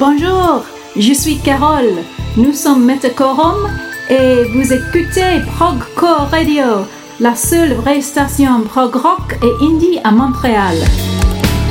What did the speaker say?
Bonjour, je suis Carole. Nous sommes Metacorum et vous écoutez Progcore Radio, la seule vraie station prog rock et indie à Montréal.